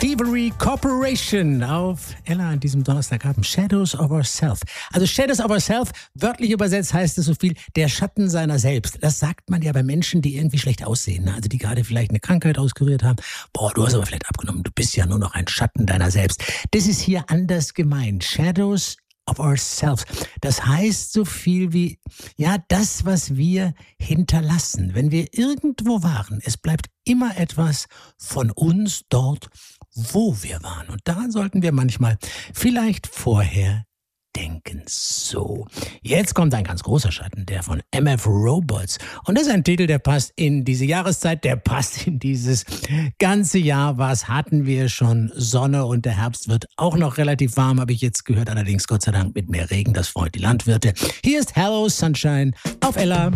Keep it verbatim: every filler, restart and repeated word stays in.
Thievery Corporation auf Ella an diesem Donnerstagabend. Shadows of Ourself. Also Shadows of Ourself, wörtlich übersetzt heißt es so viel, der Schatten seiner selbst. Das sagt man ja bei Menschen, die irgendwie schlecht aussehen. Ne? Also die gerade vielleicht eine Krankheit auskuriert haben. Boah, du hast aber vielleicht abgenommen. Du bist ja nur noch ein Schatten deiner selbst. Das ist hier anders gemeint. Shadows of ourselves. Das heißt so viel wie, ja, das, was wir hinterlassen. Wenn wir irgendwo waren, es bleibt immer etwas von uns dort, wo wir waren. Und daran sollten wir manchmal vielleicht vorher denken. So, jetzt kommt ein ganz großer Schatten, der von M F Robots. Und das ist ein Titel, der passt in diese Jahreszeit, der passt in dieses ganze Jahr. Was hatten wir schon? Sonne und der Herbst wird auch noch relativ warm, habe ich jetzt gehört. Allerdings Gott sei Dank mit mehr Regen, das freut die Landwirte. Hier ist Hello Sunshine auf Ella.